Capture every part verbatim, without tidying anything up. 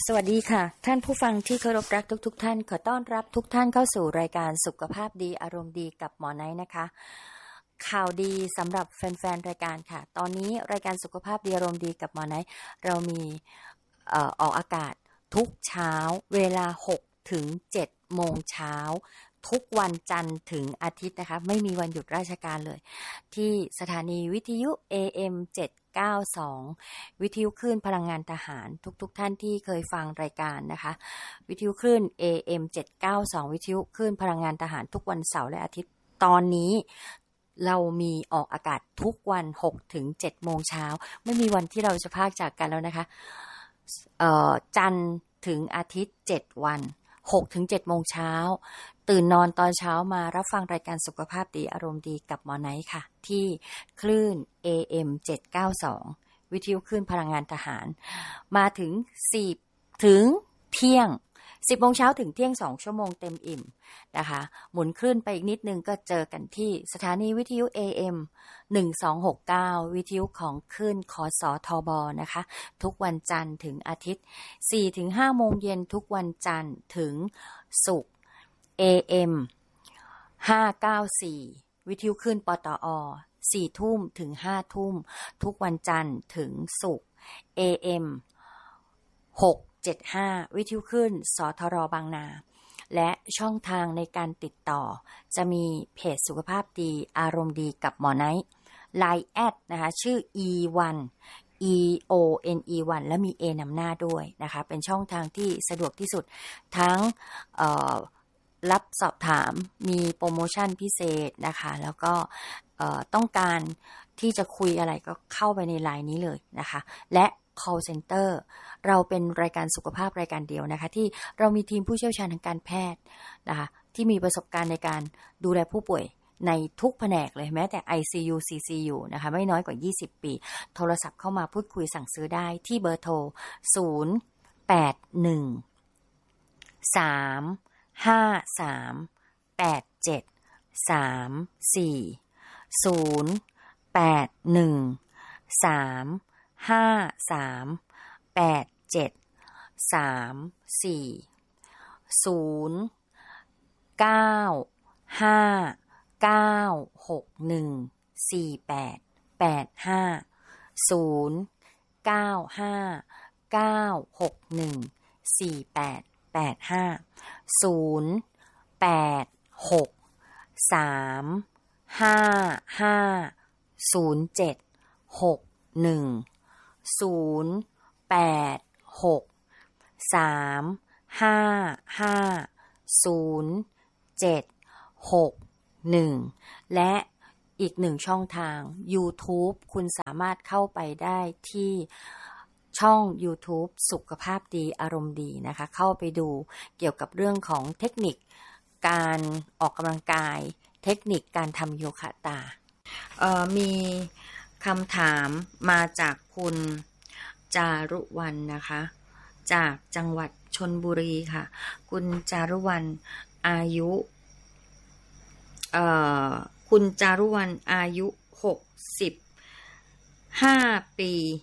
สวัสดีค่ะท่านผู้ฟังที่เคารพรักทุกๆ ท่านขอต้อนรับทุกท่านเข้าสู่รายการสุขภาพดีอารมณ์ดีกับหมอไนท์นะคะข่าวดีสำหรับแฟนๆรายการค่ะตอนนี้รายการสุขภาพดีอารมณ์ดีกับหมอไนท์เรามีเอ่อออกอากาศทุกเช้าเวลาหกถึงเจ็ดโมงเช้าทุกวันจันทร์ถึงอาทิตย์นะคะไม่มีวันหยุดราชการเลยที่สถานีวิทยุ เอ เอ็ม เจ็ดเก้าสอง วิทยุคลื่นพลังงานทหารทุกๆ ท่านที่เคยฟังรายการนะคะวิทยุคลื่น เอ เอ็ม เจ็ดเก้าสอง วิทยุคลื่นพลังงานทหารทุกวันเสาร์และอาทิตย์ตอนนี้เรามีออกอากาศทุกวัน หกถึงเจ็ดโมงเช้าไม่มีวันที่เราจะพากจากกันแล้วนะคะเอ่อจันทร์ถึงอาทิตย์เจ็ดวันหกถึงเจ็ดโมงเช้าตื่นนอนตอนเช้ามารับฟังรายการสุขภาพดีอารมณ์ดีกับหมอไนท์ค่ะที่คลื่น เอ เอ็ม เจ็ดเก้าสอง วิทยุคลื่นพลังงานทหารมาถึงสี่ถึงเที่ยงสิบโมงเช้าถึงเที่ยงสองชั่วโมงเต็มอิ่มนะคะหมุนคลื่นไปอีกนิดนึงก็เจอกันที่สถานีวิทยุ เอ เอ็ม หนึ่งสองหกเก้า วิทยุของคลื่นคสทบนะคะทุกวันจันทร์ถึงอาทิตย์ สี่ถึงห้าโมงเย็นทุกวันจันทร์ถึงศุกร์ เอ เอ็ม ห้าเก้าสี่ วิทยุคลื่นปตอสี่ทุ่มถึงห้าทุ่มทุกวันจันทร์ถึงศุกร์ เอ เอ็ม หกเจ็ดห้า วิทยุคลื่นสทรบางนาและช่องทางในการติดต่อจะมีเพจสุขภาพดีอารมณ์ดีกับหมอไนท์ ไลน์ แอดนะคะชื่อ อี วัน อี โอ เอ็น อี วัน และมี A นำหน้าด้วยนะคะเป็นช่องทางที่สะดวกที่สุดทั้งเอ่อรับสอบถามมีโปรโมชั่นพิเศษนะคะแล้วก็ต้องการที่จะคุยอะไรก็เข้าไปในไลน์นี้เลยนะคะและ call center เราเป็นรายการสุขภาพรายการเดียวนะคะที่เรามีทีมผู้เชี่ยวชาญทางการแพทย์นะคะที่มีประสบการณ์ในการดูแลผู้ป่วยในทุกแผนกเลยแม้แต่ ไอ ซี ยู ซี ซี ยู นะคะไม่น้อยกว่ายี่สิบปีโทรศัพท์เข้ามาพูดคุยสั่งซื้อได้ที่เบอร์โทรศูนย์ แปด หนึ่ง สาม ห้า สาม แปด เจ็ด สาม สี่ ศูนย์ แปด หนึ่ง สาม ห้า สาม แปด เจ็ด สาม สี่ ศูนย์ เก้า ห้า เก้า หก หนึ่ง สี่ แปด แปด ห้า ศูนย์ เก้า ห้า เก้า หก หนึ่ง สี่ แปด แปด ห้า ศูนย์ แปด หก สาม ห้า ห้า ศูนย์ เจ็ด หก หนึ่ง ศูนย์ แปด หก สาม ห้า ห้า ศูนย์ เจ็ด หก หนึ่งและอีกหนึ่งช่องทาง YouTube คุณสามารถเข้าไปได้ที่ช่อง YouTube สุขภาพดีอารมณ์ดีนะคะเข้าไปดูเกี่ยวกับเรื่องของเทคนิคการออกกำลังกายเทคนิคการทำโยคะตาเอ่อมีคำถามมาจากคุณจารุวรรณนะคะจากจังหวัดชลบุรีค่ะคุณจารุวรรณอายุเอ่อคุณจารุวรรณอายุหกสิบห้าปี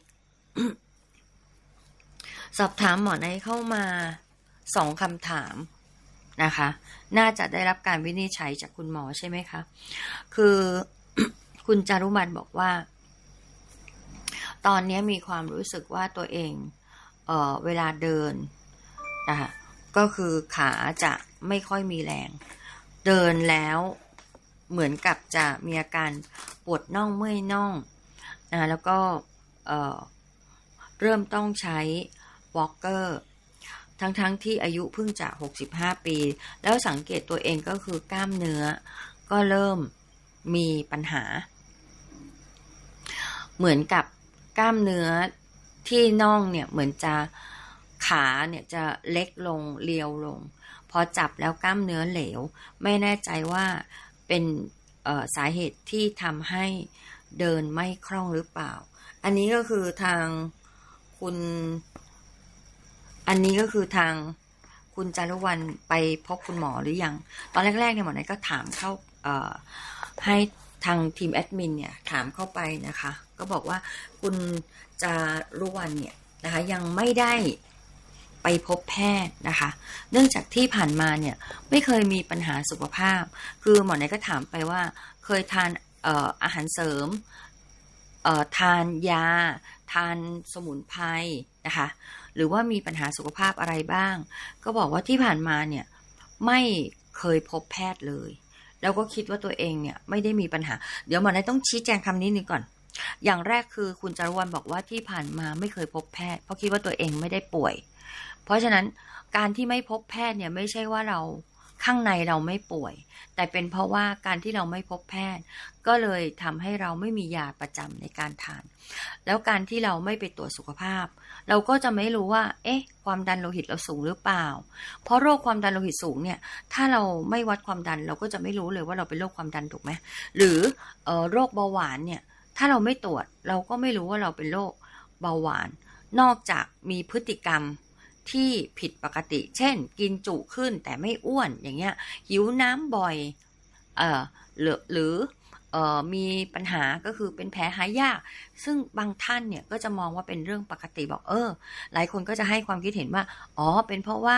สอบถามหมอไนท์เข้ามาสองคำถามนะคะน่าจะได้รับการวินิจฉัยจากคุณหมอใช่ไหมคะคือ คุณจารุวรรณบอกว่าตอนนี้มีความรู้สึกว่าตัวเองเอ่อเวลาเดินนะคะก็คือขาจะไม่ค่อยมีแรงเดินแล้วเหมือนกับจะมีอาการปวดน่องเมื่อยน่องนะแล้วก็เอ่อเริ่มต้องใช้วอล์กเกอร์ทั้งๆ ท, ที่อายุเพิ่งจะหกสิบห้าปีแล้วสังเกตตัวเองก็คือกล้ามเนื้อก็เริ่มมีปัญหาเหมือนกับกล้ามเนื้อที่น่องเนี่ยเหมือนจะขาเนี่ยจะเล็กลงเรียวลงพอจับแล้วกล้ามเนื้อเหลวไม่แน่ใจว่าเป็นสาเหตุที่ทำให้เดินไม่คล่องหรือเปล่าอันนี้ก็คือทางคุณอันนี้ก็คือทางคุณจารุวรรณไปพบคุณหมอหรือยังตอนแรกๆเนี่ยหมอไนท์ก็ถามเข้าให้ทางทีมแอดมินเนี่ยถามเข้าไปนะคะก็บอกว่าคุณจารุวรรณเนี่ยนะคะยังไม่ได้ไปพบแพทย์นะคะเนื่องจากที่ผ่านมาเนี่ยไม่เคยมีปัญหาสุขภาพคือหมอไหนก็ถามไปว่าเคยทานเอ่ออาหารเสริมเอ่อทานยาทานสมุนไพรนะคะหรือว่ามีปัญหาสุขภาพอะไรบ้างก็บอกว่าที่ผ่านมาเนี่ยไม่เคยพบแพทย์เลยแล้วก็คิดว่าตัวเองเนี่ยไม่ได้มีปัญหาเดี๋ยวหมอไหนต้องชี้แจงคำนี้นึงก่อนอย่างแรกคือคุณจารวรรณบอกว่าที่ผ่านมาไม่เคยพบแพทย์เพราะคิดว่าตัวเองไม่ได้ป่วยเพราะฉะนั้นการที่ไม่พบแพทย์เนี่ยไม่ใช่ว่าเราข้างในเราไม่ป่วยแต่เป็นเพราะว่าการที่เราไม่พบแพทย์ก็เลยทำให้เราไม่มียาประจำในการทานแล้วการที่เราไม่ไปตรวจสุขภาพเราก็จะไม่รู้ว่าเอ๊ะความดันโลหิตเราสูงหรือเปล่าเพราะโรคความดันโลหิตสูงเนี่ยถ้าเราไม่วัดความดันเราก็จะไม่รู้เลยว่าเราเป็นโรคความดันถูกไหมหรือเอ่อโรคเบาหวานเนี่ยถ้าเราไม่ตรวจเราก็ไม่รู้ว่าเราเป็นโรคเบาหวานนอกจากมีพฤติกรรมที่ผิดปกติเช่นกินจุขึ้นแต่ไม่อ้วนอย่างเงี้ยหิวน้ำบ่อยเอ่อหรือหรือเอ่อมีปัญหาก็คือเป็นแผลหายยากซึ่งบางท่านเนี่ยก็จะมองว่าเป็นเรื่องปกติบอกเออหลายคนก็จะให้ความคิดเห็นว่าอ๋อเป็นเพราะว่า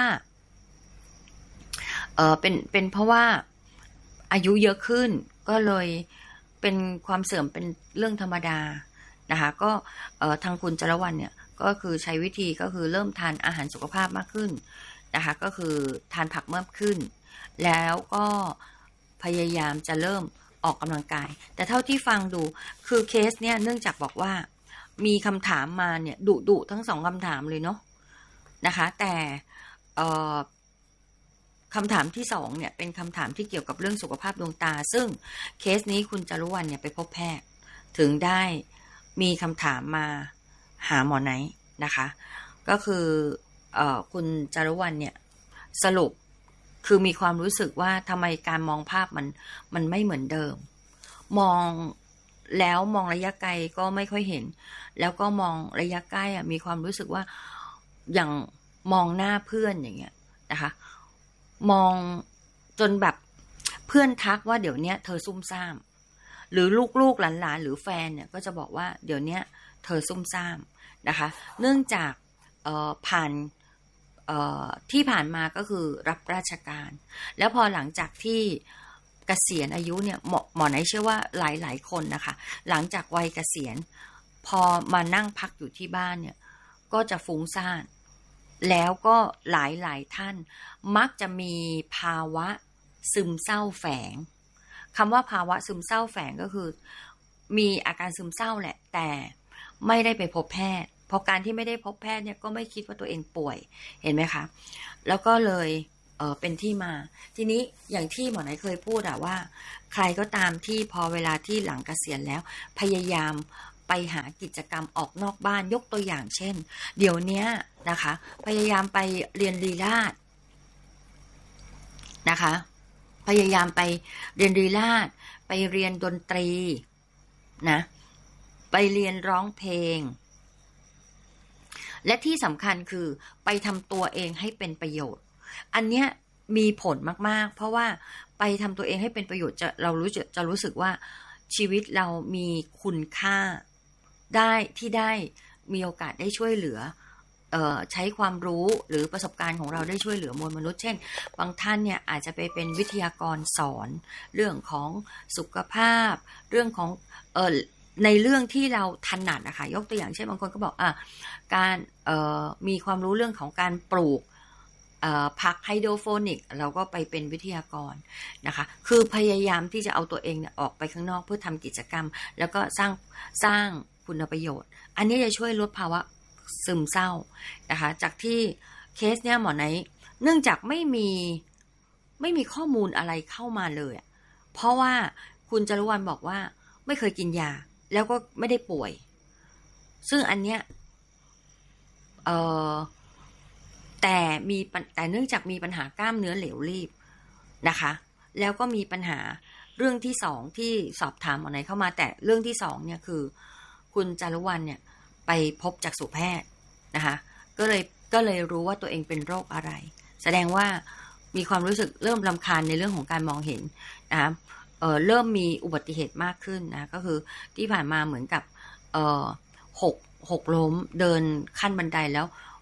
เออเป็นเป็นเพราะว่าอายุเยอะขึ้นก็เลยเป็นความเสื่อมเป็นเรื่องธรรมดานะคะก็เอ่อทางคุณจารวรรณเนี่ยก็คือใช้วิธีก็คือเริ่มทานอาหารสุขภาพมากขึ้นนะคะก็คือทานผักมากขึ้นแล้วก็พยายามจะเริ่มออกกำลังกายแต่เท่าที่ฟังดูคือเคสเนี่ยเนื่องจากบอกว่ามีคำถามมาเนี่ยดุดุทั้งสองคำถามเลยเนาะนะคะแต่เอ่อคำถามที่สองเนี่ยเป็นคำถามที่เกี่ยวกับเรื่องสุขภาพดวงตาซึ่งเคสนี้คุณจารุวรรณเนี่ยไปพบแพทย์ถึงได้มีคำถามมาหาหมอไนท์นะคะก็คือเอ่อคุณจารุวรรณเนี่ยสรุปคือมีความรู้สึกว่าทำไมการมองภาพมันมันไม่เหมือนเดิมมองแล้วมองระยะไกลก็ไม่ค่อยเห็นแล้วก็มองระยะใกล้อ่ะมีความรู้สึกว่าอย่างมองหน้าเพื่อนอย่างเงี้ยนะคะมองจนแบบเพื่อนทักว่าเดี๋ยวนี้เธอซุ่มซ่ามหรือลูกๆหลานๆหรือแฟนเนี่ยก็จะบอกว่าเดี๋ยวนี้เธอซุ่มซ่ามนะคะเนื่องจากผ่านที่ผ่านมาก็คือรับราชการแล้วพอหลังจากที่เกษียณอายุเนี่ยหมอหมอไหนเชื่อว่าหลายๆคนนะคะหลังจากวัยเกษียณพอมานั่งพักอยู่ที่บ้านเนี่ยก็จะฟุ้งซ่านแล้วก็หลายๆท่านมักจะมีภาวะซึมเศร้าแฝงคำว่าภาวะซึมเศร้าแฝงก็คือมีอาการซึมเศร้าแหละแต่ไม่ได้ไปพบแพทย์เพราะการที่ไม่ได้พบแพทย์เนี่ยก็ไม่คิดว่าตัวเองป่วยเห็นไหมคะแล้วก็เลยเออเป็นที่มาทีนี้อย่างที่หมอไหนเคยพูดอะว่าใครก็ตามที่พอเวลาที่หลังเกษียณแล้วพยายามไปหากิจกรรมออกนอกบ้านยกตัวอย่างเช่นเดี๋ยวนี้นะคะพยายามไปเรียนลีลาศนะคะพยายามไปเรียนลีลาศไปเรียนดนตรีนะไปเรียนร้องเพลงและที่สำคัญคือไปทำตัวเองให้เป็นประโยชน์อันเนี้ยมีผลมากๆเพราะว่าไปทำตัวเองให้เป็นประโยชน์จะเรารู้จะจะรู้สึกว่าชีวิตเรามีคุณค่าได้ที่ได้มีโอกาสได้ช่วยเหลือเอ่อใช้ความรู้หรือประสบการณ์ของเราได้ช่วยเหลือมวลมนุษย์เช่นบางท่านเนี่ยอาจจะไปเป็นวิทยากรสอนเรื่องของสุขภาพเรื่องของเอ่อในเรื่องที่เราถนัดนะคะยกตัวอย่างเช่นบางคนก็บอกอ่ะการเอ่อมีความรู้เรื่องของการปลูกผักไฮโดรโปนิกเราก็ไปเป็นวิทยากรนะคะคือพยายามที่จะเอาตัวเองเนี่ยออกไปข้างนอกเพื่อทำกิจกรรมแล้วก็สร้างสร้างคุณประโยชน์อันนี้จะช่วยลดภาวะซึมเศร้านะคะจากที่เคสเนี่ยหมอไหนเนื่องจากไม่มีไม่มีข้อมูลอะไรเข้ามาเลยเพราะว่าคุณจารุวรรณบอกว่าไม่เคยกินยาแล้วก็ไม่ได้ป่วยซึ่งอันเนี้ยเอ่อแต่มีแต่เนื่องจากมีปัญหากล้ามเนื้อเหลวรีบนะคะแล้วก็มีปัญหาเรื่องที่สองที่สอบถามหมอไหนเข้ามาแต่เรื่องที่สองเนี่ยคือคุณจารุวรรณเนี่ยไปพบจักษุแพทย์นะคะก็เลยก็เลยรู้ว่าตัวเองเป็นโรคอะไรแสดงว่ามีความรู้สึกเริ่มรำคาญในเรื่องของการมองเห็นนะคะเอ่อเริ่มมีอุบัติเหตุมากขึ้นนะก็คือที่ผ่านมาเหมือนกับเอ่อหกหกล้มเดินขั้นบันไดแล้ว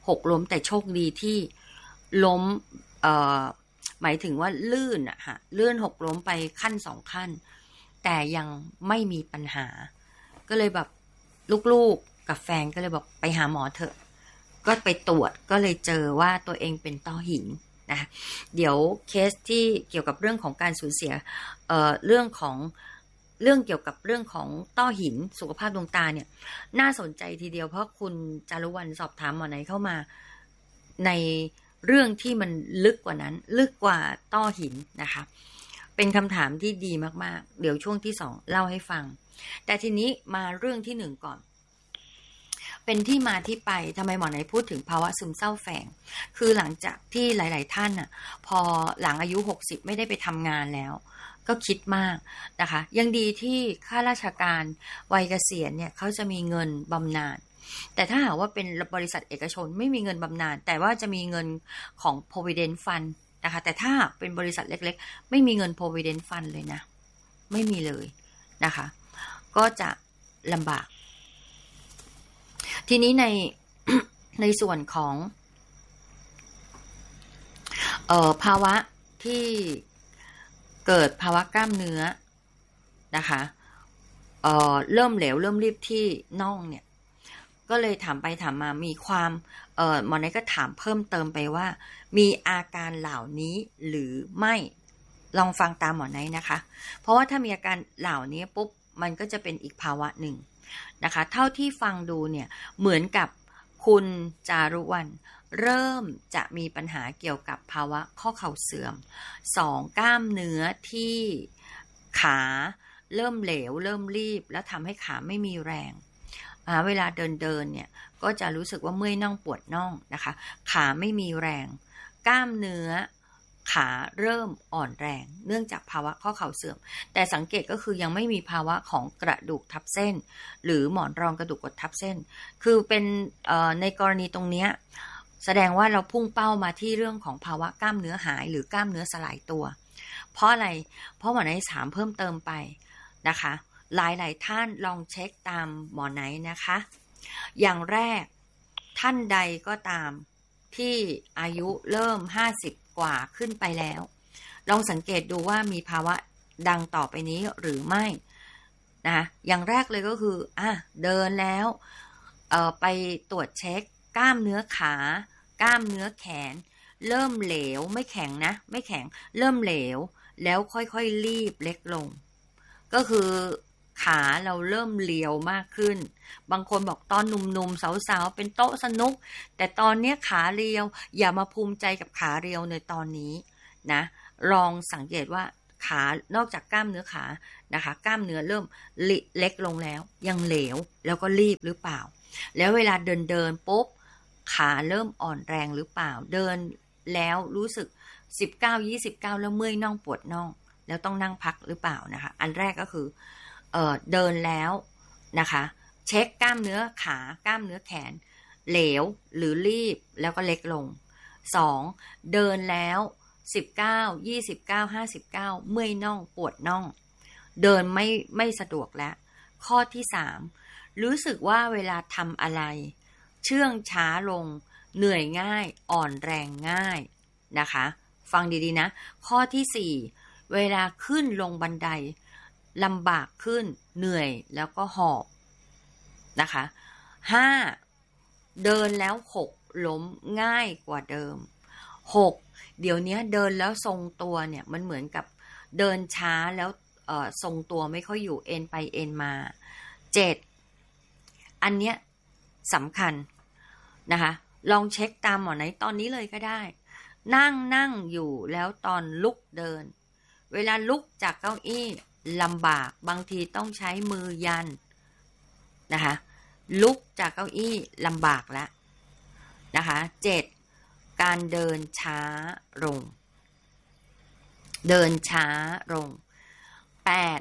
หกล้มแต่โชคดีที่ล้มเอ่อหมายถึงว่าลื่นอะค่ะลื่นหกล้มไปขั้นสองขั้นแต่ยังไม่มีปัญหาก็เลยแบบลูกๆกับแฟนก็เลยบอกไปหาหมอเถอะก็ไปตรวจก็เลยเจอว่าตัวเองเป็นต้อหินนะเดี๋ยวเคสที่เกี่ยวกับเรื่องของการสูญเสียเอ่อเรื่องของเรื่องเกี่ยวกับเรื่องของต้อหินสุขภาพดวงตาเนี่ยน่าสนใจทีเดียวเพราะคุณจารุวรรณสอบถามหมอไหนเข้ามาในเรื่องที่มันลึกกว่านั้นลึกกว่าต้อหินนะคะเป็นคำถามที่ดีมากๆเดี๋ยวช่วงที่สองเล่าให้ฟังแต่ทีนี้มาเรื่องที่หนึ่งก่อนเป็นที่มาที่ไปทำไมหมอไหนพูดถึงภาวะซึมเศร้าแฝงคือหลังจากที่หลายๆท่านน่ะพอหลังอายุหกสิบไม่ได้ไปทำงานแล้วก็คิดมากนะคะยังดีที่ข้าราชการวัยเกษียณเนี่ยเขาจะมีเงินบำนาญแต่ถ้าหากว่าเป็นบริษัทเอกชนไม่มีเงินบำนาญแต่ว่าจะมีเงินของ Provident Fund นะคะแต่ถ้าเป็นบริษัทเล็กๆไม่มีเงิน Provident Fund เลยนะไม่มีเลยนะคะก็จะลำบากทีนี้ใน ในส่วนของเอ่อภาวะที่เกิดภาวะกล้ามเนื้อนะคะเอ่อเริ่มเหลวเริ่มรีบที่น่องเนี่ยก็เลยถามไปถามมามีความเอ่อหมอไหนก็ถามเพิ่มเติมไปว่ามีอาการเหล่านี้หรือไม่ลองฟังตามหมอไหนนะคะเพราะว่าถ้ามีอาการเหล่านี้ปุ๊บมันก็จะเป็นอีกภาวะหนึ่งนะคะเท่าที่ฟังดูเนี่ยเหมือนกับคุณจารุวรรณเริ่มจะมีปัญหาเกี่ยวกับภาวะข้อเข่าเสื่อมสองกล้ามเนื้อที่ขาเริ่มเหลวเริ่มรีบแล้วทำให้ขาไม่มีแรงเวลาเดินเดินเนี่ยก็จะรู้สึกว่าเมื่อยน่องปวดน่องนะคะขาไม่มีแรงกล้ามเนื้อขาเริ่มอ่อนแรงเนื่องจากภาวะข้อเข่าเสื่อมแต่สังเกตก็คือยังไม่มีภาวะของกระดูกทับเส้นหรือหมอนรองกระดูกกดทับเส้นคือเป็นในกรณีตรงนี้แสดงว่าเราพุ่งเป้ามาที่เรื่องของภาวะกล้ามเนื้อหายหรือกล้ามเนื้อสลายตัวเพราะอะไรเพราะหมอไหนถามเพิ่มเติมไปนะคะหลายๆท่านลองเช็คตามหมอไหนนะคะอย่างแรกท่านใดก็ตามที่อายุเริ่มห้าสิบกว่าขึ้นไปแล้วลองสังเกตดูว่ามีภาวะดังต่อไปนี้หรือไม่นะอย่างแรกเลยก็คืออ่ะเดินแล้วเอ่อไปตรวจเช็คกล้ามเนื้อขากล้ามเนื้อแขนเริ่มเหลวไม่แข็งนะไม่แข็งเริ่มเหลวแล้วค่อยๆรีบเล็กลงก็คือขาเราเริ่มเรียวมากขึ้นบางคนบอกตอนหนุ่มๆสาวๆเป็นโต๊ะสนุกแต่ตอนนี้ขาเรียวอย่ามาภูมิใจกับขาเรียวในตอนนี้นะลองสังเกตว่าขานอกจากกล้ามเนื้อขานะคะกล้ามเนื้อเริ่มเล็กลงแล้วยังเหลวแล้วก็รีบหรือเปล่าแล้วเวลาเดินเดินปุ๊บขาเริ่มอ่อนแรงหรือเปล่าเดินแล้วรู้สึกสิบเก้า ยี่สิบเก้าแล้วเมื่อยน่องปวดน่องแล้วต้องนั่งพักหรือเปล่านะคะอันแรกก็คือเอ่อเดินแล้วนะคะเช็คกล้ามเนื้อขากล้ามเนื้อแขนเหลวหรือรีบแล้วก็เล็กลงสองเดินแล้วสิบเก้า ยี่สิบเก้า ห้าสิบเก้าเมื่อยน่องปวดน่องเดินไม่ไม่สะดวกแล้วข้อที่สามรู้สึกว่าเวลาทำอะไรเชื่องช้าลงเหนื่อยง่ายอ่อนแรงง่ายนะคะฟังดีๆนะข้อที่สี่เวลาขึ้นลงบันไดลำบากขึ้นเหนื่อยแล้วก็หอบนะคะห้าเดินแล้วหกล้มง่ายกว่าเดิมหกเดี๋ยวนี้เดินแล้วทรงตัวเนี่ยมันเหมือนกับเดินช้าแล้วเอ่อทรงตัวไม่ค่อยอยู่เอ็นไปเอ็นมาเจ็ดอันเนี้ยสำคัญนะคะลองเช็คตามหมอไหนตอนนี้เลยก็ได้นั่งนั่งอยู่แล้วตอนลุกเดินเวลาลุกจากเก้าอี้ลำบากบางทีต้องใช้มือยันนะคะลุกจากเก้าอี้ลำบากแล้วนะคะเจ็ดการเดินช้าลงเดินช้าลงแปด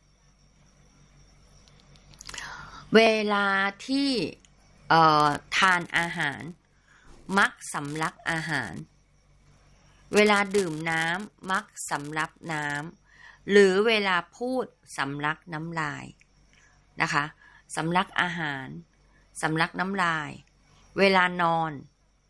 เวลาที่เอ่อทานอาหารมักสำลักอาหารเวลาดื่มน้ำมักสำลักน้ำหรือเวลาพูดสำลักน้ำลายนะคะสำลักอาหารสำลักน้ำลายเวลานอน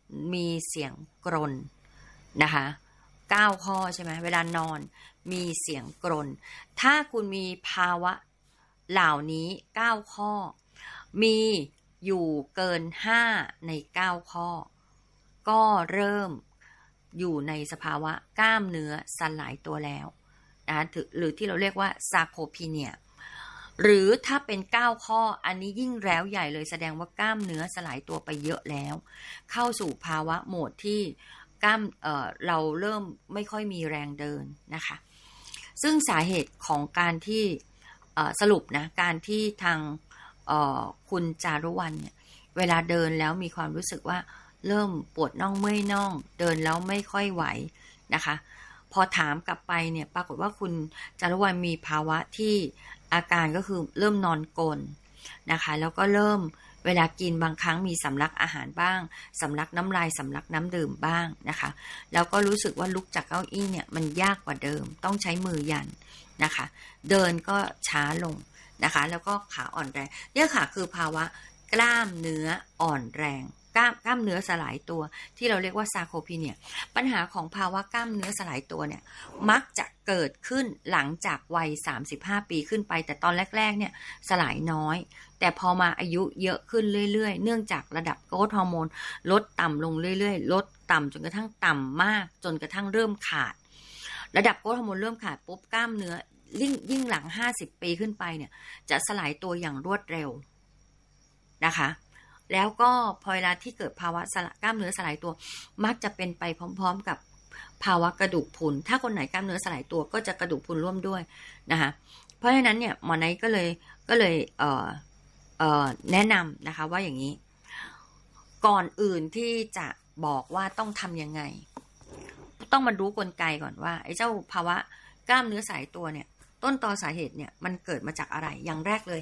มีเสียงกรนนะคะเก้าข้อใช่ไหมเวลานอนมีเสียงกรนถ้าคุณมีภาวะเหล่านี้เก้าข้อมีอยู่เกินห้าในเก้าข้อก็เริ่มอยู่ในสภาวะกล้ามเนื้อสลายตัวแล้วนะหรือที่เราเรียกว่าซาร์โคพีเนียหรือถ้าเป็นเก้าข้ออันนี้ยิ่งแล้วใหญ่เลยแสดงว่ากล้ามเนื้อสลายตัวไปเยอะแล้วเข้าสู่ภาวะโหมดที่กล้ามเอ่อเราเริ่มไม่ค่อยมีแรงเดินนะคะซึ่งสาเหตุของการที่สรุปนะการที่ทางคุณจารุวรรณเนี่ยเวลาเดินแล้วมีความรู้สึกว่าเริ่มปวดน่องเมื่อยน่องเดินแล้วไม่ค่อยไหวนะคะพอถามกลับไปเนี่ยปรากฏว่าคุณจารุวรรณมีภาวะที่อาการก็คือเริ่มนอนกลนนะคะแล้วก็เริ่มเวลากินบางครั้งมีสำลักอาหารบ้างสำลักน้ำลายสำลักน้ำดื่มบ้างนะคะแล้วก็รู้สึกว่าลุกจากเก้าอี้เนี่ยมันยากกว่าเดิมต้องใช้มือยันนะคะเดินก็ช้าลงนะคะแล้วก็ขาอ่อนแรงเนี่ยค่ะคือภาวะกล้ามเนื้ออ่อนแรงกล้ามกล้ามเนื้อสลายตัวที่เราเรียกว่าซาร์โคพีเนียปัญหาของภาวะกล้ามเนื้อสลายตัวเนี่ยมักจะเกิดขึ้นหลังจากวัยสามสิบห้าปีขึ้นไปแต่ตอนแรกๆเนี่ยสลายน้อยแต่พอมาอายุเยอะขึ้นเรื่อยๆเนื่องจากระดับโกรทฮอร์โมนลดต่ำลงเรื่อยๆลดต่ำจนกระทั่งต่ำมากจนกระทั่งเริ่มขาดระดับโกรทฮอร์โมนเริ่มขาดปุ๊บกล้ามเนื้อยิ่งยิ่งหลังห้าสิบปีขึ้นไปเนี่ยจะสลายตัวอย่างรวดเร็วนะคะแล้วก็พอเวลาที่เกิดภาวะสลายกล้ามเนื้อสลายตัวมักจะเป็นไปพร้อมๆกับภาวะกระดูกพรุนถ้าคนไหนกล้ามเนื้อสลายตัวก็จะกระดูกพรุนร่วมด้วยนะคะเพราะฉะนั้นเนี่ยหมอไนท์ก็เลยก็เลยเอ่อเอ่อแนะนำนะคะว่าอย่างนี้ก่อนอื่นที่จะบอกว่าต้องทำยังไงต้องมารู้กลไกก่อนว่าไอ้เจ้าภาวะกล้ามเนื้อสลายตัวเนี่ยต้นตอสาเหตุเนี่ยมันเกิดมาจากอะไรอย่างแรกเลย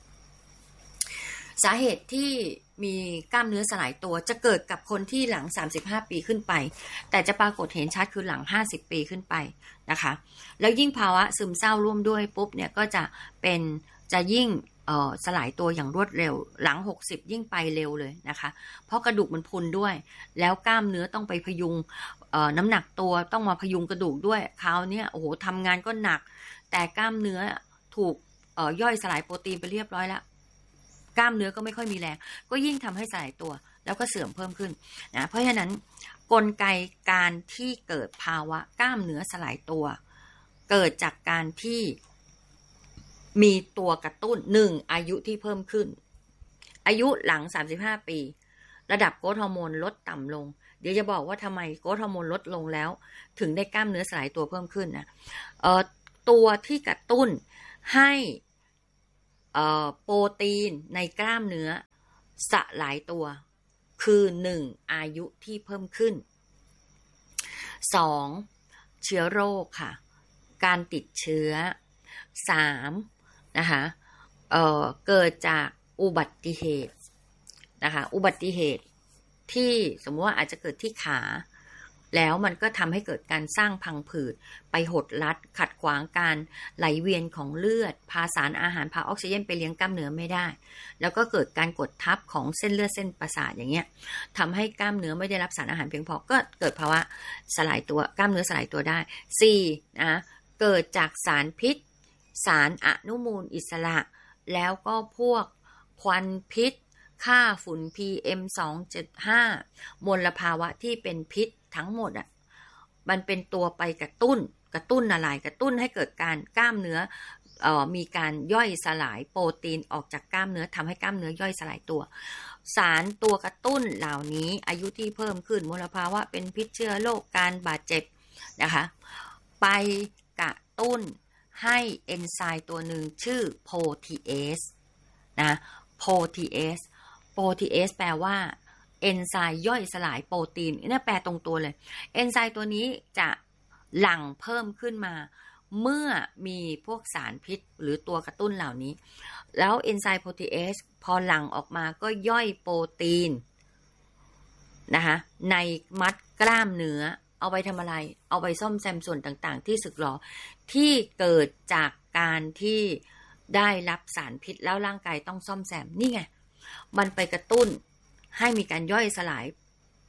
สาเหตุที่มีกล้ามเนื้อสลายตัวจะเกิดกับคนที่หลังสามสิบห้าปีขึ้นไปแต่จะปรากฏเห็นชัดคือหลังห้าสิบปีขึ้นไปนะคะแล้วยิ่งภาวะซึมเศร้าร่วมด้วยปุ๊บเนี่ยก็จะเป็นจะยิ่งเอ่อสลายตัวอย่างรวดเร็วหลังหกสิบยิ่งไปเร็วเลยนะคะเพราะกระดูกมันพุนด้วยแล้วกล้ามเนื้อต้องไปพยุงเอ่อน้ำหนักตัวต้องมาพยุงกระดูกด้วยคราวนี้โอ้โหทำงานก็หนักแต่กล้ามเนื้อถูกเอ่อย่อยสลายโปรตีนไปเรียบร้อยแล้วกล้ามเนื้อก็ไม่ค่อยมีแรงก็ยิ่งทำให้สลายตัวแล้วก็เสื่อมเพิ่มขึ้นนะเพราะฉะนั้นกลไกการที่เกิดภาวะกล้ามเนื้อสลายตัวเกิดจากการที่มีตัวกระตุ้นหนึ่งอายุที่เพิ่มขึ้นอายุหลังสามสิบห้าปีระดับโกรทฮอร์โมนลดต่ำลงเดี๋ยวจะบอกว่าทำไมโกรทฮอร์โมนลดลงแล้วถึงได้กล้ามเนื้อสลายตัวเพิ่มขึ้นนะเอ่อตัวที่กระตุ้นให้โปรตีนในกล้ามเนื้อสลายตัวคือหนึ่งอายุที่เพิ่มขึ้นสองเชื้อโรคค่ะการติดเชื้อสามนะคะเอ่อเกิดจากอุบัติเหตุนะคะอุบัติเหตุที่สมมติว่าอาจจะเกิดที่ขาแล้วมันก็ทำให้เกิดการสร้างพังผืดไปหดรัดขัดขวางการไหลเวียนของเลือดพาสารอาหารพาออกซิเจนไปเลี้ยงกล้ามเนื้อไม่ได้แล้วก็เกิดการกดทับของเส้นเลือดเส้นประสาทอย่างเงี้ยทำให้กล้ามเนื้อไม่ได้รับสารอาหารเพียงพอก็เกิดภาวะสลายตัวกล้ามเนื้อสลายตัวได้สี่นะเกิดจากสารพิษสารอนุมูลอิสระแล้วก็พวกควันพิษค่าฝุ่น พี เอ็ม สองจุดห้า มลภาวะที่เป็นพิษทั้งหมดอ่ะมันเป็นตัวไปกระตุ้นกระตุ้นอะไรกระตุ้นให้เกิดการกล้ามเนื้อเอ่อมีการย่อยสลายโปรตีนออกจากกล้ามเนื้อทำให้กล้ามเนื้อย่อยสลายตัวสารตัวกระตุ้นเหล่านี้อายุที่เพิ่มขึ้นมลภาวะเป็นพิษเชื้อโรคการบาดเจ็บนะคะไปกระตุ้นให้เอนไซม์ตัวหนึ่งชื่อโปรทีเอสนะโปรทีเอสโปรทีเอสแปลว่าเอนไซม์ย่อยสลายโปรตีนนี่แปลตรงตัวเลยเอนไซม์ตัวนี้จะหลั่งเพิ่มขึ้นมาเมื่อมีพวกสารพิษหรือตัวกระตุ้นเหล่านี้แล้วเอนไซม์โปรทีเอสพอหลั่งออกมาก็ย่อยโปรตีนนะคะในมัดกล้ามเนื้อเอาไปทำอะไรเอาไปซ่อมแซมส่วนต่างๆที่สึกหรอที่เกิดจากการที่ได้รับสารพิษแล้วร่างกายต้องซ่อมแซมนี่ไงมันไปกระตุ้นให้มีการย่อยสลาย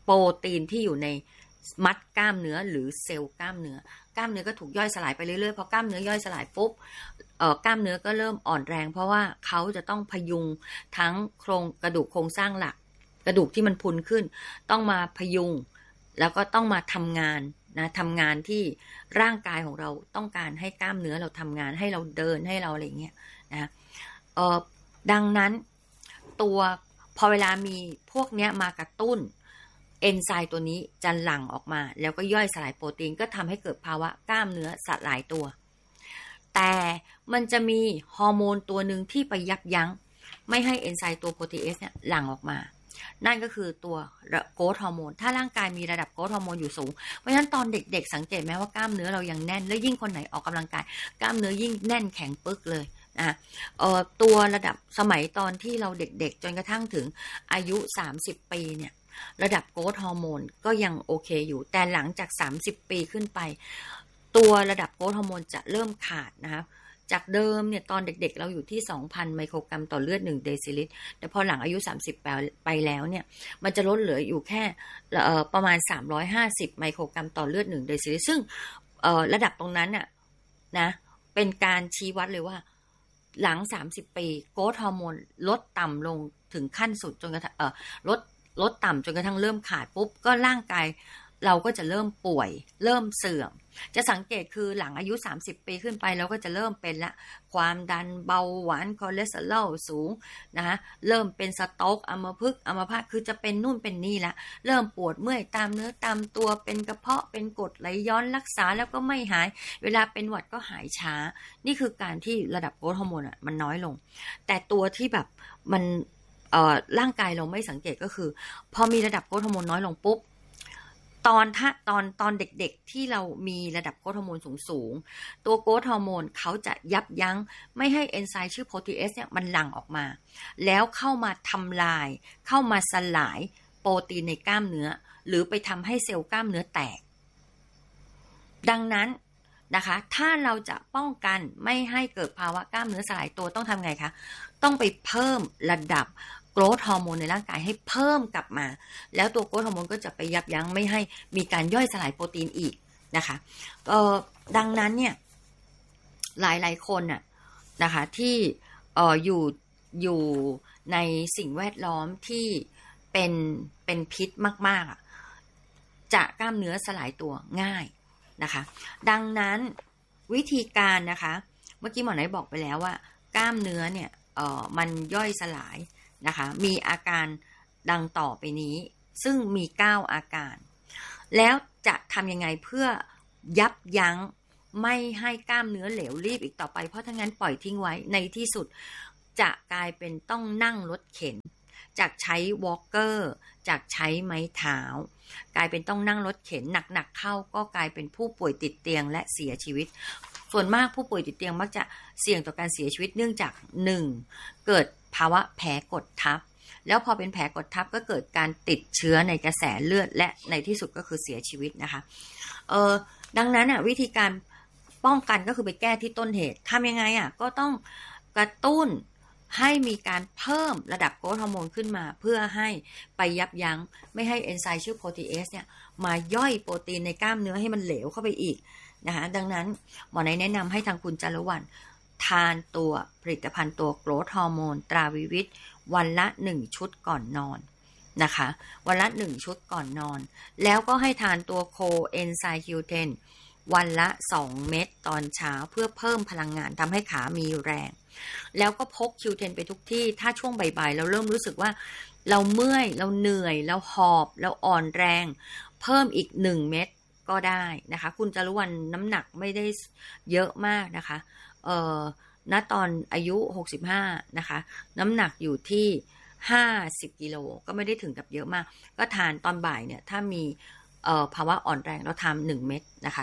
โปรตีนที่อยู่ในมัดกล้ามเนื้อหรือเซลล์กล้ามเนื้อกล้ามเนื้อก็ถูกย่อยสลายไปเรื่อยๆพอกล้ามเนื้อย่อยสลายปุ๊บเอ่อกล้ามเนื้อก็เริ่มอ่อนแรงเพราะว่าเขาจะต้องพยุงทั้งโครงกระดูกโครงสร้างหลักกระดูกที่มันพุนขึ้นต้องมาพยุงแล้วก็ต้องมาทำงานนะทำงานที่ร่างกายของเราต้องการให้กล้ามเนื้อเราทำงานให้เราเดินให้เราอะไรเงี้ยนะเอ่อดังนั้นตัวพอเวลามีพวกเนี้ยมากระตุ้นเอนไซม์ตัวนี้จะหลั่งออกมาแล้วก็ย่อยสลายโปรตีนก็ทำให้เกิดภาวะกล้ามเนื้อสลายตัวแต่มันจะมีฮอร์โมนตัวหนึ่งที่ไปยับยั้งไม่ให้เอนไซม์ตัวโปรตีเอสเนี่ยหลั่งออกมานั่นก็คือตัวโกรทฮอร์โมนถ้าร่างกายมีระดับโกรทฮอร์โมนอยู่สูงเพราะฉะนั้นตอนเด็กๆสังเกตไหมว่ากล้ามเนื้อเรายังแน่นและยิ่งคนไหนออกกำลังกายกล้ามเนื้อยิ่งแน่นแข็งปึ๊กเลยนะเอ่อตัวระดับสมัยตอนที่เราเด็กๆจนกระทั่งถึงอายุสามสิบปีเนี่ยระดับโกรทฮอร์โมนก็ยังโอเคอยู่แต่หลังจากสามสิบปีขึ้นไปตัวระดับโกรทฮอร์โมนจะเริ่มขาดนะคะจากเดิมเนี่ยตอนเด็กๆเราอยู่ที่ สองพัน ไมโครกรัมต่อเลือดหนึ่งเดซิลิตรแต่พอหลังอายุสามสิบไปแล้วเนี่ยมันจะลดเหลืออยู่แค่ประมาณสามร้อยห้าสิบไมโครกรัมต่อเลือดหนึ่งเดซิลิตรซึ่งระดับตรงนั้นน่ะนะเป็นการชี้วัดเลยว่าหลังสามสิบปีโกรทฮอร์โมนลดต่ำลงถึงขั้นสุดจนกระทั่งเอ่อลดลดต่ำจนกระทั่งเริ่มขาดปุ๊บก็ร่างกายเราก็จะเริ่มป่วยเริ่มเสื่อมจะสังเกตคือหลังอายุสามสิบปีขึ้นไปเราก็จะเริ่มเป็นละความดันเบาหวานคอเลสเตอรอลสูงนะคะเริ่มเป็นสโตรกอัมพฤกษ์อัมพาตคือจะเป็นนู่นเป็นนี่ละเริ่มปวดเมื่อยตามเนื้อตามตัวเป็นกระเพาะเป็นกรดไหลย้อนรักษาแล้วก็ไม่หายเวลาเป็นหวัดก็หายช้านี่คือการที่ระดับโกรทฮอร์โมนอ่ะมันน้อยลงแต่ตัวที่แบบมันเอ่อร่างกายเราไม่สังเกตก็คือพอมีระดับโกรทฮอร์โมนน้อยลงปุ๊บตอนถ้าตอนตอนเด็กๆที่เรามีระดับโกรทฮอร์โมนสูงๆตัวโกรทฮอร์โมนเขาจะยับยั้งไม่ให้เอนไซม์ชื่อโปรตีเอสเนี่ยมันหลั่งออกมาแล้วเข้ามาทำลายเข้ามาสลายโปรตีนในกล้ามเนื้อหรือไปทำให้เซลล์กล้ามเนื้อแตกดังนั้นนะคะถ้าเราจะป้องกันไม่ให้เกิดภาวะกล้ามเนื้อสลายตัวต้องทำไงคะต้องไปเพิ่มระดับโกรทฮอร์โมนในร่างกายให้เพิ่มกลับมาแล้วตัวโกรทฮอร์โมนก็จะไปยับยั้งไม่ให้มีการย่อยสลายโปรตีนอีกนะคะเอ่อดังนั้นเนี่ยหลายๆคนน่ะนะคะที่เอ่ออยู่อยู่ในสิ่งแวดล้อมที่เป็นเป็นพิษมากๆอ่ะจะกล้ามเนื้อสลายตัวง่ายนะคะดังนั้นวิธีการนะคะเมื่อกี้หมอไหนบอกไปแล้วว่ากล้ามเนื้อเนี่ยเอ่อมันย่อยสลายนะคะมีอาการดังต่อไปนี้ซึ่งมีเก้าอาการแล้วจะทำยังไงเพื่อยับยั้งไม่ให้กล้ามเนื้อเหลวรีบอีกต่อไปเพราะถ้างั้นปล่อยทิ้งไว้ในที่สุดจะกลายเป็นต้องนั่งรถเข็นจากใช้วอล์กเกอร์จากใช้ไม้เท้ากลายเป็นต้องนั่งรถเข็นหนักๆเข้าก็กลายเป็นผู้ป่วยติดเตียงและเสียชีวิตส่วนมากผู้ป่วยติดเตียงมักจะเสี่ยงต่อการเสียชีวิตเนื่องจากหนึ่งเกิดภาวะแผลกดทับแล้วพอเป็นแผลกดทับก็เกิดการติดเชื้อในกระแสเลือดและในที่สุดก็คือเสียชีวิตนะคะเออดังนั้นอ่ะวิธีการป้องกันก็คือไปแก้ที่ต้นเหตุทำยังไงอ่ะก็ต้องกระตุ้นให้มีการเพิ่มระดับโกรทฮอร์โมนขึ้นมาเพื่อให้ไปยับยั้งไม่ให้เอนไซม์ชื่อโปรตีเอสเนี่ยมาย่อยโปรตีนในกล้ามเนื้อให้มันเหลวเข้าไปอีกนะคะดังนั้นหมอไหนแนะนำให้ทางคุณจารวรรณทานตัวผลิตภัณฑ์ตัวโกรทฮอร์โมนตราวิวิตวันละหนึ่งชุดก่อนนอนนะคะวันละหนึ่งชุดก่อนนอนแล้วก็ให้ทานตัวโคเอนไซม์คิวเทนวันละสองเม็ดตอนเช้าเพื่อเพิ่มพลังงานทำให้ขามีแรงแล้วก็พก คิว เทน ไปทุกที่ถ้าช่วงบ่ายๆเราเริ่มรู้สึกว่าเราเมื่อยเราเหนื่อยเราหอบเราอ่อนแรงเพิ่มอีกหนึ่งเม็ดก็ได้นะคะคุณจารวรรณน้ำหนักไม่ได้เยอะมากนะคะเอ่อณตอนอายุหกสิบห้านะคะน้ำหนักอยู่ที่ห้าสิบกิโลก็ไม่ได้ถึงกับเยอะมากก็ทานตอนบ่ายเนี่ยถ้ามีเอ่อภาวะอ่อนแรงเราทำหนึ่งเม็ดนะคะ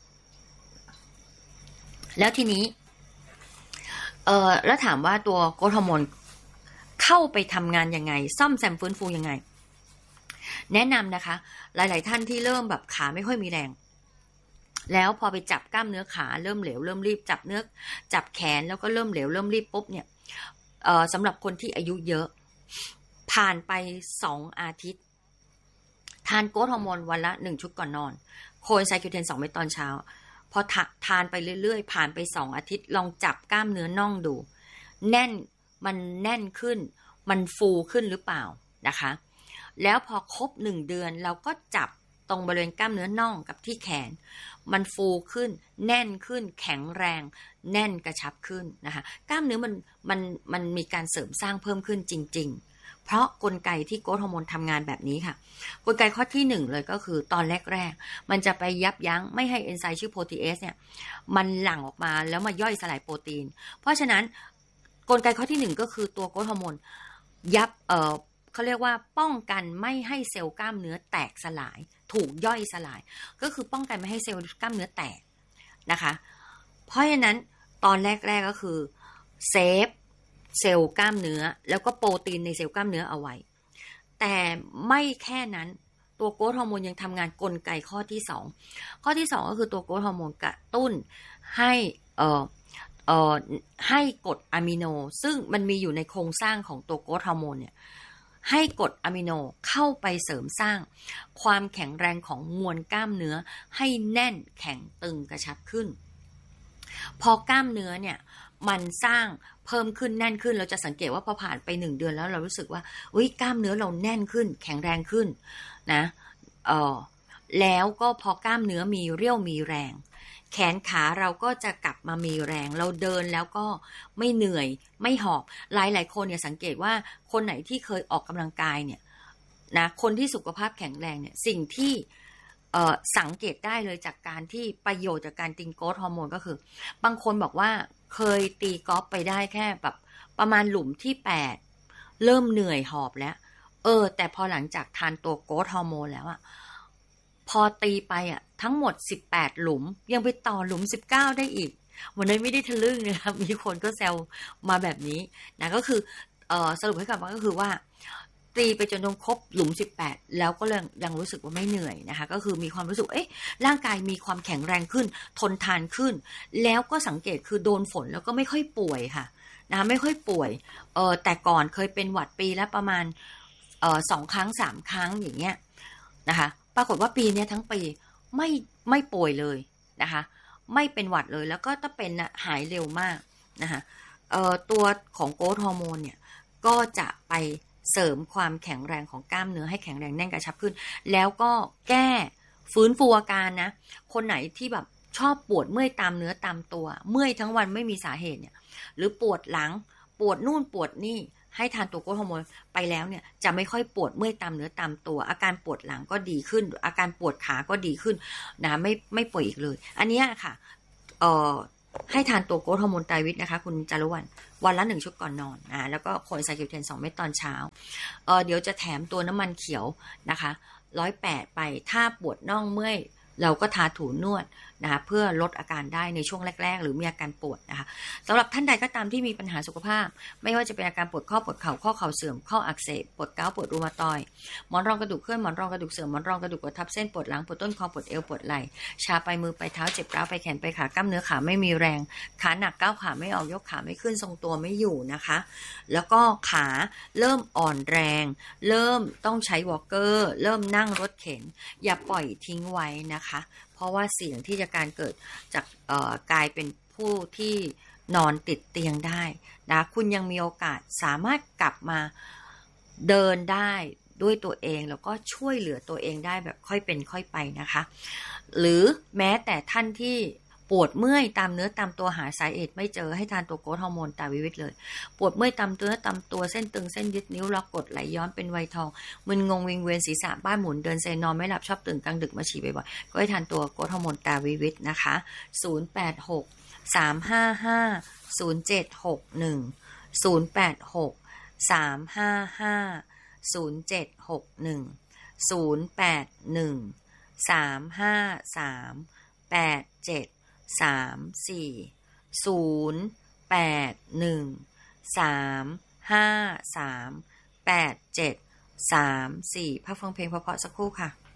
แล้วทีนี้เอ่อแล้วถามว่าตัวโกรทฮอร์โมนเข้าไปทำงานยังไงซ่อมแซมฟื้นฟูยังไงแนะนำนะคะหลายๆท่านที่เริ่มแบบขาไม่ค่อยมีแรงแล้วพอไปจับกล้ามเนื้อขาเริ่มเหลวเริ่มรีบจับเนื้อจับแขนแล้วก็เริ่มเหลวเริ่มรีบปุ๊บเนี่ยเอ่อสำหรับคนที่อายุเยอะผ่านไปสองอาทิตย์ทานโกรทฮอร์โมนวันละหนึ่งชุดก่อนนอนโคเอนไซม์ คิว เทน สองเม็ดตอนเช้าพอทานไปเรื่อยๆผ่านไปสองอาทิตย์ลองจับกล้ามเนื้อน่องดูแน่นมันแน่นขึ้นมันฟูขึ้นหรือเปล่านะคะแล้วพอครบหนึ่งเดือนเราก็จับตรงบริเวณกล้ามเนื้อน่องกับที่แขนมันฟูขึ้นแน่นขึ้นแข็งแรงแน่นกระชับขึ้นนะคะกล้ามเนื้อมันมันมันมีการเสริมสร้างเพิ่มขึ้นจริงๆเพราะกลไกที่โกรทฮอร์โมนทำงานแบบนี้ค่ะกลไกข้อที่หนึ่งเลยก็คือตอนแรกๆมันจะไปยับยั้งไม่ให้เอนไซม์ชื่อโปรตีเอสเนี่ยมันหลั่งออกมาแล้วมาย่อยสลายโปรตีนเพราะฉะนั้นกลไกข้อที่หนึ่งก็คือตัวโกรทฮอร์โมนยับเอ่อเขาเรียกว่าป้องกันไม่ให้เซลล์กล้ามเนื้อแตกสลายถูกย่อยสลายก็คือป้องกันไม่ให้เซลล์กล้ามเนื้อแตกนะคะเพราะฉะนั้นตอนแรกๆก็คือเซฟเซลล์กล้ามเนื้อแล้วก็โปรตีนในเซลล์กล้ามเนื้อเอาไว้แต่ไม่แค่นั้นตัวโกรทฮอร์โมนยังทำงานกลไกข้อที่สองข้อที่สองก็คือตัวโกรทฮอร์โมนกระตุ้นให้เอ่อเอ่อให้กรดอะมิโนซึ่งมันมีอยู่ในโครงสร้างของตัวโกรทฮอร์โมนเนี่ยให้กรดอะมิโนเข้าไปเสริมสร้างความแข็งแรงของมวลกล้ามเนื้อให้แน่นแข็งตึงกระชับขึ้นพอกล้ามเนื้อเนี่ยมันสร้างเพิ่มขึ้นแน่นขึ้นเราจะสังเกตว่าพอผ่านไปหนึ่งเดือนแล้วเรารู้สึกว่าอุ๊ยกล้ามเนื้อเราแน่นขึ้นแข็งแรงขึ้นนะเออแล้วก็พอกล้ามเนื้อมีเรี่ยวมีแรงแขนขาเราก็จะกลับมามีแรงเราเดินแล้วก็ไม่เหนื่อยไม่หอบหลายๆคนเนี่ยสังเกตว่าคนไหนที่เคยออกกำลังกายเนี่ยนะคนที่สุขภาพแข็งแรงเนี่ยสิ่งที่เอ่อสังเกตได้เลยจากการที่ประโยชน์จากการตีโกรทฮอร์โมนก็คือบางคนบอกว่าเคยตีกอล์ฟไปได้แค่แบบประมาณหลุมที่แปดเริ่มเหนื่อยหอบแล้วเออแต่พอหลังจากทานตัวโกรทฮอร์โมนแล้วอะพอตีไปอ่ะทั้งหมดสิบแปดหลุมยังไปต่อหลุมสิบเก้าได้อีกวันนี้ไม่ได้ทะลึ่งนะครับมีคนก็แซวมาแบบนี้นะก็คือเอ่อสรุปให้กลับมาก็คือว่าตีไปจนครบหลุมสิบแปดแล้วก็ยังยังรู้สึกว่าไม่เหนื่อยนะคะก็คือมีความรู้สึกเอ๊ะร่างกายมีความแข็งแรงขึ้นทนทานขึ้นแล้วก็สังเกตคือโดนฝนแล้วก็ไม่ค่อยป่วยค่ะนะไม่ค่อยป่วยเออแต่ก่อนเคยเป็นหวัดปีละประมาณเอ่อสองครั้งสามครั้งอย่างเงี้ยนะคะปรากฏว่าปีนี้ทั้งปีไม่ไม่ป่วยเลยนะคะไม่เป็นหวัดเลยแล้วก็ถ้าเป็นนะหายเร็วมากนะคะเอ่อตัวของโกรทฮอร์โมนเนี่ยก็จะไปเสริมความแข็งแรงของกล้ามเนื้อให้แข็งแรงแน่นกระชับขึ้นแล้วก็แก้ฟื้นฟูอาการนะคนไหนที่แบบชอบปวดเมื่อยตามเนื้อตามตัวเมื่อยทั้งวันไม่มีสาเหตุเนี่ยหรือปวดหลังปวดนู่นปวดนี่ให้ทานตัวโกรทฮอร์โมนไปแล้วเนี่ยจะไม่ค่อยปวดเมื่อยตามเนื้อตามตัวอาการปวดหลังก็ดีขึ้นอาการปวดขาก็ดีขึ้นนะไม่ไม่ป่วยอีกเลยอันนี้ค่ะเอ่อให้ทานตัวโกรทฮอร์โมนไตรวิตนะคะคุณจารุวรรณวันละหนึ่งชุดก่อนนอนนะแล้วก็โคเอนไซม์ คิว เทน สองเม็ดตอนเช้าเอ่อเดี๋ยวจะแถมตัวน้ำมันเขียวนะคะร้อยแปดไปถ้าปวดน่องเมื่อยเราก็ทาถูนวดนะคะเพื่อลดอาการได้ในช่วงแรกๆหรือมีอาการปวดนะคะสำหรับท่านใดก็ตามที่มีปัญหาสุขภาพไม่ว่าจะเป็นอาการปวดข้อปวดเข่าข้อเข่าเสื่อมข้ออักเสบปวดเกาต์ปวดรูมาตอยด์หมอนรองกระดูกเคลื่อนหมอนรองกระดูกเสื่อมหมอนรองกระดูกกดทับเส้นปวดหลังปวดต้นคอปวดเอวปวดไหล่ชาไปมือไปเท้าเจ็บร้าวไปแขนไปขากล้ามเนื้อขาไม่มีแรงขาหนักก้าวขาไม่ออกยกขาไม่ขึ้นทรงตัวไม่อยู่นะคะแล้วก็ขาเริ่มอ่อนแรงเริ่มต้องใช้วอล์กเกอร์เริ่มนั่งรถเข็นอย่าปล่อยทิ้งไว้นะคะเพราะว่าเสี่ยงที่จะการเกิดจากกลายเป็นผู้ที่นอนติดเตียงได้นะคุณยังมีโอกาสสามารถกลับมาเดินได้ด้วยตัวเองแล้วก็ช่วยเหลือตัวเองได้แบบค่อยเป็นค่อยไปนะคะหรือแม้แต่ท่านที่ปวดเมื่อยตามเนื้อตามตัวหาสาเหตุไม่เจอให้ทานตัวโกรทฮอร์โมนตาวิวิตเลยปวดเมื่อยตามเนื้อตามตัวเส้นตึงเส้นยึดนิ้วล็อกกดไหลย้อนเป็นไวทองมึนงงวิงเวียนศีรษะบ้านหมุนเดินเซนอนไม่หลับชอบตื่นกลางดึกมาฉี่บ่อยๆก็ให้ทานตัวโกรทฮอร์โมนตาวิวิตนะคะศูนย์ แปด หก สาม ห้า ห้า ศูนย์ เจ็ด หก หนึ่ง ศูนย์ แปด หก สาม ห้า ห้า ศูนย์ เจ็ด หก หนึ่ง ศูนย์ แปด หนึ่ง สาม ห้า สาม แปด เจ็ดสามสี่ ศูนย์ แปด หนึ่ง สาม ห้า สาม แปด เจ็ด สาม สี่พักฟังเพลงเพราะๆสักครู่ค่ะ